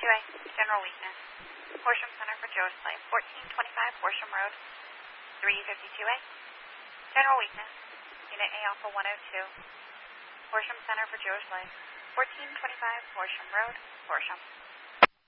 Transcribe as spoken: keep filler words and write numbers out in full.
two A, general weakness. Horsham Center for Joe Slave, fourteen twenty-five Horsham Road, three fifty-two A. General weakness, Unit A Alpha one oh two. Horsham Center for Joe Slave, fourteen twenty-five Horsham Road, Horsham.